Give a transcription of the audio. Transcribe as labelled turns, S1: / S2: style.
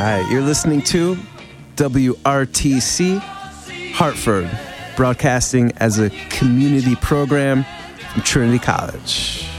S1: right, you're listening to WRTC Hartford, broadcasting as a community program from Trinity College.